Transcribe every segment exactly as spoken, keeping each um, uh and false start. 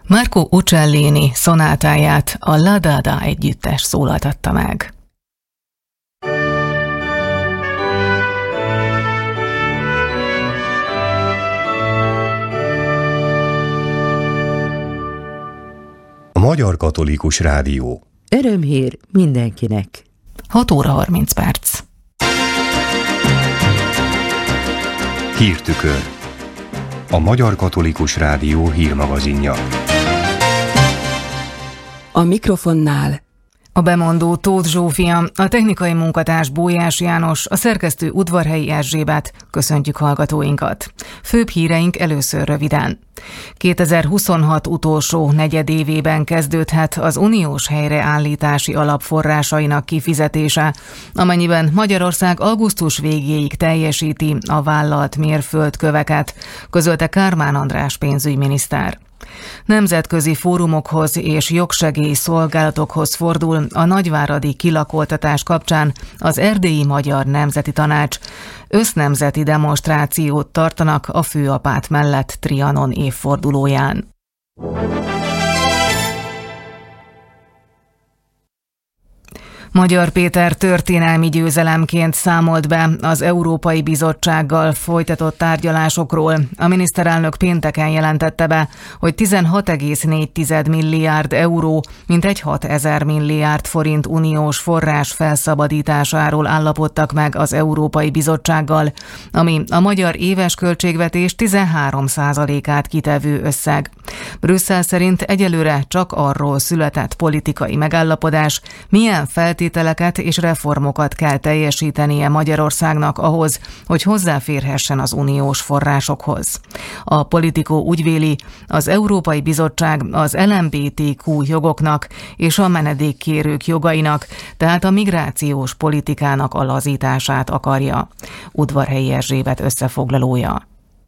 Marco Uccellini szonátáját a La Dada együttes szólaltatta meg. A Magyar Katolikus Rádió. Örömhír mindenkinek. hat óra harminc perc. Hírtükör. A Magyar Katolikus Rádió hírmagazinja. A mikrofonnál a bemondó Tóth Zsófia, a technikai munkatárs Bójás János, a szerkesztő Udvarhelyi Erzsébet. Köszöntjük hallgatóinkat. Főbb híreink először röviden. kétezer-huszonhat utolsó negyedévében kezdődhet az uniós helyreállítási alap forrásainak kifizetése, amennyiben Magyarország augusztus végéig teljesíti a vállalt mérföldköveket, közölte Kármán András pénzügyminiszter. Nemzetközi fórumokhoz és jogsegély szolgálatokhoz fordul a nagyváradi kilakoltatás kapcsán az Erdélyi Magyar Nemzeti Tanács. Össznemzeti demonstrációt tartanak a főapát mellett Trianon évfordulóján. Magyar Péter történelmi győzelemként számolt be az Európai Bizottsággal folytatott tárgyalásokról. A miniszterelnök pénteken jelentette be, hogy tizenhat egész négy milliárd euró, mintegy hatezer milliárd forint uniós forrás felszabadításáról állapodtak meg az Európai Bizottsággal, ami a magyar éves költségvetés tizenhárom százalékát kitevő összeg. Brüsszel szerint egyelőre csak arról született politikai megállapodás, milyen feltételeket és reformokat kell teljesítenie Magyarországnak ahhoz, hogy hozzáférhessen az uniós forrásokhoz. A Politico úgy véli, az Európai Bizottság az el em bé té kú jogoknak és a menedékkérők jogainak, tehát a migrációs politikának a lazítását akarja. Udvarhelyi Erzsébet összefoglalója.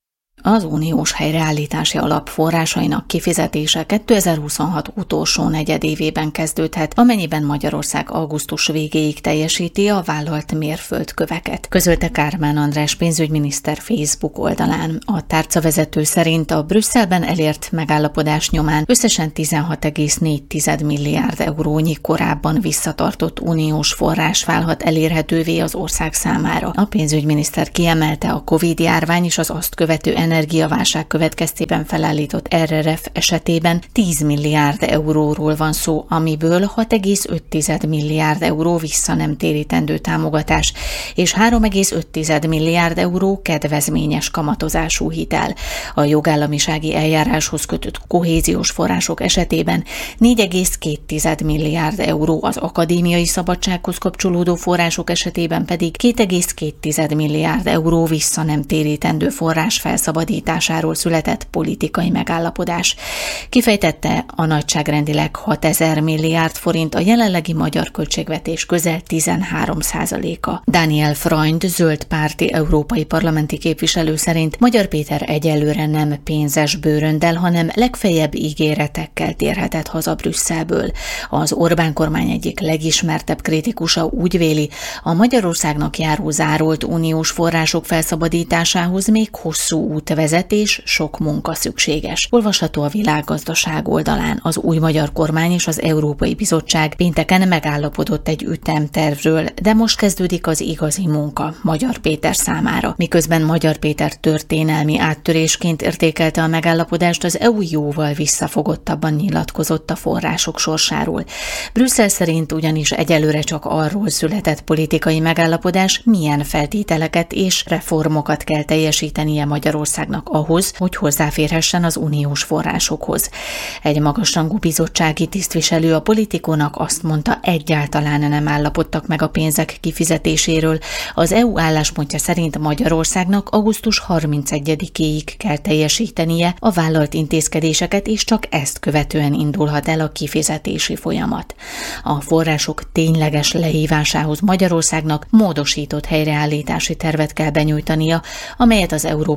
Az uniós helyreállítási alap forrásainak kifizetése kétezer-huszonhat utolsó negyedévében kezdődhet, amennyiben Magyarország augusztus végéig teljesíti a vállalt mérföldköveket, közölte Kármán András pénzügyminiszter Facebook oldalán. A tárcavezető szerint a Brüsszelben elért megállapodás nyomán összesen tizenhat egész négy milliárd eurónyi korábban visszatartott uniós forrás válhat elérhetővé az ország számára. A pénzügyminiszter kiemelte, a Covid-járvány és az azt követő energiaválság következtében felállított er er ef esetében tíz milliárd euróról van szó, amiből hat egész öt milliárd euró vissza nem térítendő támogatás, és három egész öt milliárd euró kedvezményes kamatozású hitel. A jogállamisági eljáráshoz kötött kohéziós források esetében négy egész két milliárd euró, az akadémiai szabadsághoz kapcsolódó források esetében pedig két egész két milliárd euró vissza nem térítendő forrás felszabadításáról született politikai megállapodás. Kifejtette, a nagyságrendileg hatezer milliárd forint a jelenlegi magyar költségvetés közel tizenhárom százaléka. Daniel Freund, zöld párti európai parlamenti képviselő szerint Magyar Péter egyelőre nem pénzes bőröndel, hanem legfeljebb ígéretekkel térhetett haza Brüsszelből. Az Orbán kormány egyik legismertebb kritikusa úgy véli, a Magyarországnak járó zárolt uniós források felszabadításához még hosszú út vezet és sok munka szükséges. Olvasható a Világgazdaság oldalán. Az új magyar kormány és az Európai Bizottság pénteken megállapodott egy ütemtervről, de most kezdődik az igazi munka Magyar Péter számára. Miközben Magyar Péter történelmi áttörésként értékelte a megállapodást, az é u jóval visszafogottabban nyilatkozott a források sorsáról. Brüsszel szerint ugyanis egyelőre csak arról született politikai megállapodás, milyen feltételeket és reformokat kell teljesítenie Magyarországnak ahhoz, hogy hozzáférhessen az uniós forrásokhoz. Egy magasrangú bizottsági tisztviselő a Politikónak azt mondta, egyáltalán nem állapodtak meg a pénzek kifizetéséről. Az é u álláspontja szerint Magyarországnak augusztus harmincegyedikéig kell teljesítenie a vállalt intézkedéseket, és csak ezt követően indulhat el a kifizetési folyamat. A források tényleges lehívásához Magyarországnak módosított helyreállítási tervet kell benyújtania, amelyet az Európai Bizottság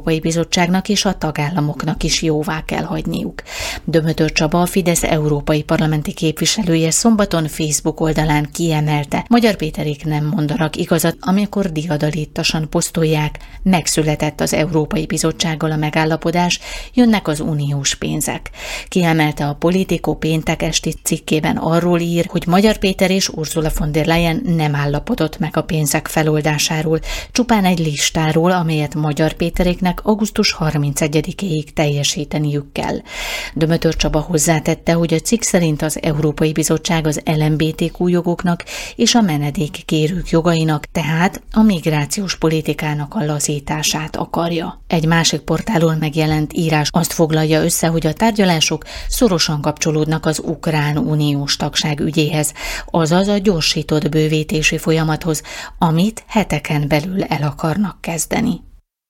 Bizottságnak és a tagállamoknak is jóvá kell hagyniuk. Dömötör Csaba, a Fidesz európai parlamenti képviselője szombaton Facebook oldalán kiemelte, Magyar Péterék nem mondanak igazat, amikor diadalittasan posztolják, megszületett az Európai Bizottsággal a megállapodás, jönnek az uniós pénzek. Kiemelte, a Politico péntek esti cikkében arról ír, hogy Magyar Péter és Ursula von der Leyen nem állapodott meg a pénzek feloldásáról, csupán egy listáról, amelyet Magyar Péteréknek augusztus harmincegyedikéig teljesíteniük kell. Dömötör Csaba hozzátette, hogy a cikk szerint az Európai Bizottság az el em bé té kú jogoknak és a menedékkérők jogainak, tehát a migrációs politikának a lazítását akarja. Egy másik portálon megjelent írás azt foglalja össze, hogy a tárgyalások szorosan kapcsolódnak az ukrán uniós tagság ügyéhez, azaz a gyorsított bővítési folyamathoz, amit heteken belül el akarnak kezdeni.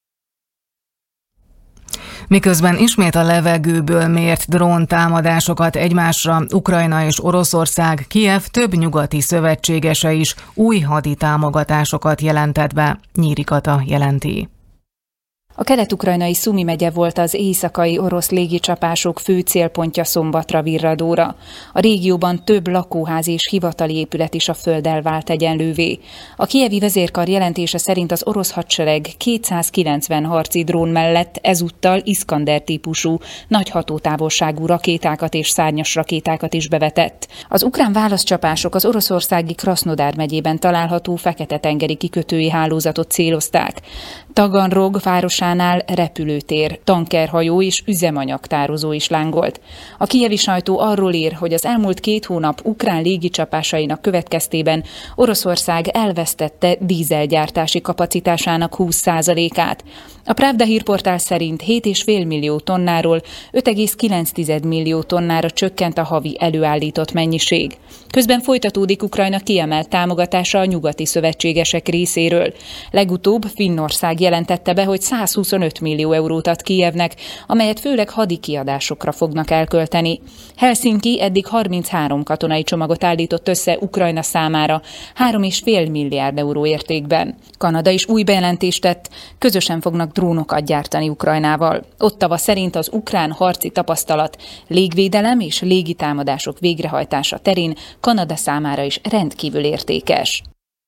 Miközben ismét a levegőből mért dróntámadásokat egymásra Ukrajna és Oroszország, Kijev több nyugati szövetségese is új haditámogatásokat jelentett be, Nyíri Kata jelenti. A kelet-ukrajnai Szumi megye volt az éjszakai orosz légicsapások fő célpontja szombatra virradóra. A régióban több lakóház és hivatali épület is a földdel vált egyenlővé. A kijevi vezérkar jelentése szerint az orosz hadsereg kétszázkilencven harci drón mellett ezúttal Iskander típusú, nagy hatótávolságú rakétákat és szárnyas rakétákat is bevetett. Az ukrán válaszcsapások az oroszországi Krasznodár megyében található Fekete-tengeri kikötői hálózatot célozták. Taganrog városánál repülőtér, tankerhajó és üzemanyagtározó is lángolt. A kijevi sajtó arról ír, hogy az elmúlt két hónap ukrán légicsapásainak következtében Oroszország elvesztette dízelgyártási kapacitásának húsz százalékát. A Pravda hírportál szerint hét egész öt millió tonnáról öt egész kilenc millió tonnára csökkent a havi előállított mennyiség. Közben folytatódik Ukrajna kiemelt támogatása a nyugati szövetségesek részéről. Legutóbb Finnország jelentette be, hogy százhuszonöt millió eurót ad Kijevnek, amelyet főleg hadi kiadásokra fognak elkölteni. Helsinki eddig harminchárom katonai csomagot állított össze Ukrajna számára, három egész öt milliárd euró értékben. Kanada is új bejelentést tett, közösen fognak drónokat gyártani Ukrajnával. Ottawa szerint az ukrán harci tapasztalat légvédelem és légitámadások végrehajtása terén Kanada számára is rendkívül értékes.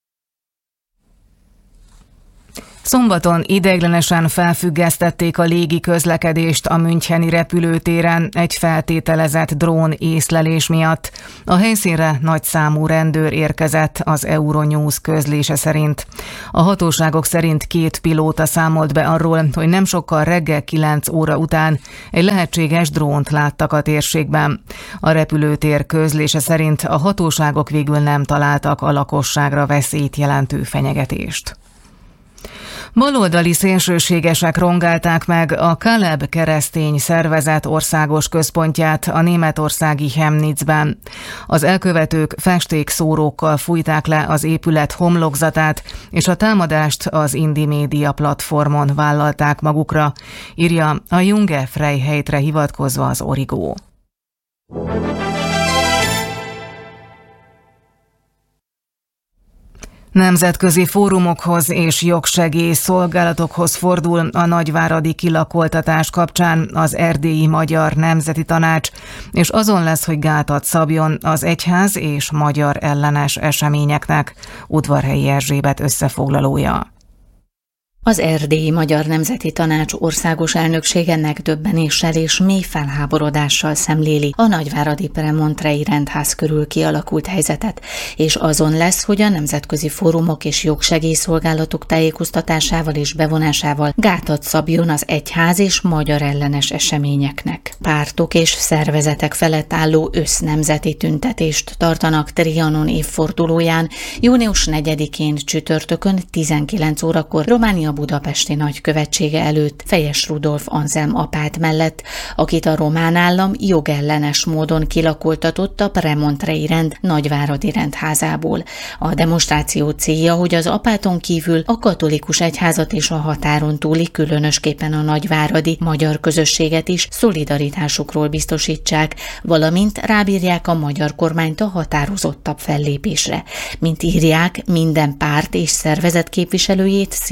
Szombaton ideiglenesen felfüggesztették a légi közlekedést a müncheni repülőtéren egy feltételezett drón észlelés miatt. A helyszínre nagyszámú rendőr érkezett, az Euronews közlése szerint. A hatóságok szerint két pilóta számolt be arról, hogy nem sokkal reggel kilenc óra után egy lehetséges drónt láttak a térségben. A repülőtér közlése szerint a hatóságok végül nem találtak a lakosságra veszélyt jelentő fenyegetést. Baloldali szélsőségesek rongálták meg a Kaleb keresztény szervezet országos központját a németországi Chemnitzben. Az elkövetők festékszórókkal fújták le az épület homlokzatát, és a támadást az Indymedia platformon vállalták magukra, írja a Junge Freiheitra hivatkozva az Origo. Nemzetközi fórumokhoz és jogsegély szolgálatokhoz fordul a nagyváradi kilakoltatás kapcsán az Erdélyi Magyar Nemzeti Tanács, és azon lesz, hogy gátat szabjon az egyház és magyar ellenes eseményeknek, Udvarhelyi Erzsébet összefoglalója. Az Erdélyi Magyar Nemzeti Tanács országos elnöksége megdöbbenéssel és mély felháborodással szemléli a nagyváradi Premontrei rendház körül kialakult helyzetet, és azon lesz, hogy a nemzetközi fórumok és jogsegélyszolgálatok tájékoztatásával és bevonásával gátat szabjon az egyház és magyar ellenes eseményeknek. Pártok és szervezetek felett álló össznemzeti tüntetést tartanak Trianon évfordulóján, június negyedikén csütörtökön tizenkilenc órakor Románia budapesti nagykövetsége előtt Fejes Rudolf Anzelm apát mellett, akit a román állam jogellenes módon kilakoltatott a Premontrei rend nagyváradi rendházából. A demonstráció célja, hogy az apáton kívül a katolikus egyházat és a határon túli, különösképpen a nagyváradi magyar közösséget is szolidaritásukról biztosítsák, valamint rábírják a magyar kormányt a határozottabb fellépésre. Mint írják, minden párt és szervezet képviselőjét szívesen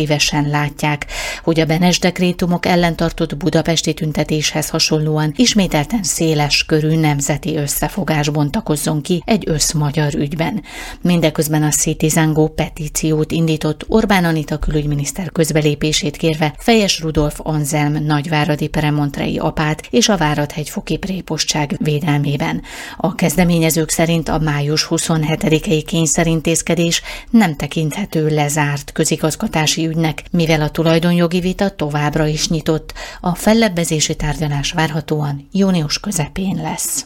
látják, hogy a Benes dekrétumok ellen tartott budapesti tüntetéshez hasonlóan ismételten széles körű nemzeti összefogás bontakozzon ki egy összmagyar ügyben. Mindeközben a Citizen Go petíciót indított Orbán Anita külügyminiszter közbelépését kérve Fejes Rudolf Anzelm nagyváradi peremontrei apát és a Várad-hegyfoki prépostság védelmében. A kezdeményezők szerint a május huszonhetedikei kényszerintézkedés nem tekinthető lezárt közigazgatási ügynek, mivel a tulajdonjogi vita továbbra is nyitott. A fellebbezési tárgyalás várhatóan június közepén lesz.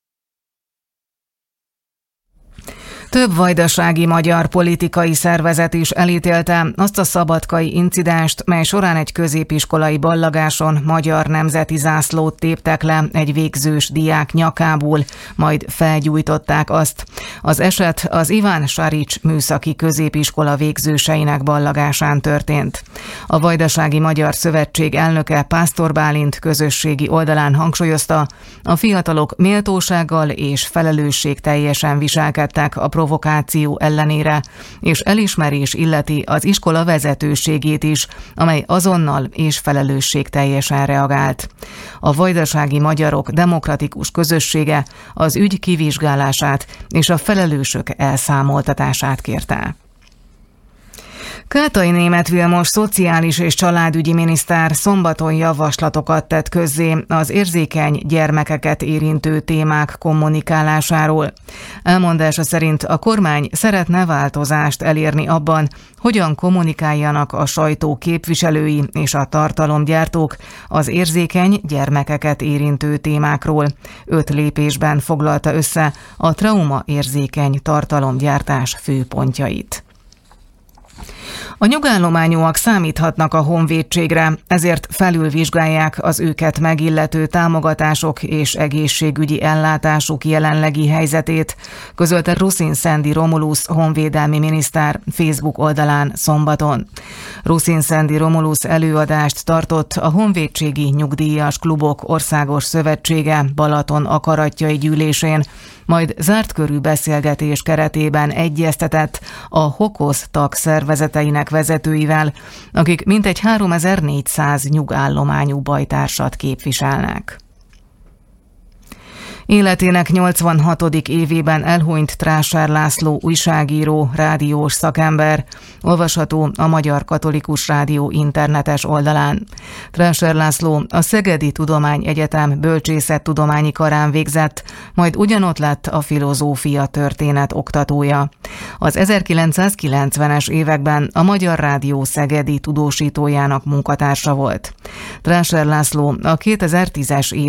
Több vajdasági magyar politikai szervezet is elítélte azt a szabadkai incidenst, mely során egy középiskolai ballagáson magyar nemzeti zászlót téptek le egy végzős diák nyakából, majd felgyújtották azt. Az eset az Iván Sarics műszaki középiskola végzőseinek ballagásán történt. A Vajdasági Magyar Szövetség elnöke Pásztor Bálint közösségi oldalán hangsúlyozta, a fiatalok méltósággal és felelősségteljesen viselkedtek a provokáció ellenére, és elismerés illeti az iskola vezetőségét is, amely azonnal és felelősségteljesen reagált. A vajdasági magyarok demokratikus közössége az ügy kivizsgálását és a felelősök elszámoltatását kérte. Kátai Németh Vilmos szociális és családügyi miniszter szombaton javaslatokat tett közzé az érzékeny gyermekeket érintő témák kommunikálásáról. Elmondása szerint a kormány szeretne változást elérni abban, hogyan kommunikáljanak a sajtó képviselői és a tartalomgyártók az érzékeny gyermekeket érintő témákról. Öt lépésben foglalta össze a traumaérzékeny tartalomgyártás főpontjait. A nyugállományúak számíthatnak a honvédségre, ezért felülvizsgálják az őket megillető támogatások és egészségügyi ellátásuk jelenlegi helyzetét, közölte Rusin-Szendi Romulusz honvédelmi miniszter Facebook oldalán szombaton. Rusin-Szendi Romulusz előadást tartott a Honvédségi Nyugdíjas Klubok Országos Szövetsége Balaton akaratjai gyűlésén, majd zárt körű beszélgetés keretében egyeztetett a HOKOSZ tagszervezeteinek vezetőivel, akik mintegy háromezer-négyszáz nyugállományú bajtársat képviselnek. Életének nyolcvanhatodik évében elhunyt Tráser László újságíró, rádiós szakember, olvasható a Magyar Katolikus Rádió internetes oldalán. Tráser László a Szegedi Tudományegyetem bölcsészettudományi karán végzett, majd ugyanott lett a filozófia történet oktatója. Az ezerkilencszázkilencvenes években a Magyar Rádió szegedi tudósítójának munkatársa volt. Tráser László a kétezer-tízes év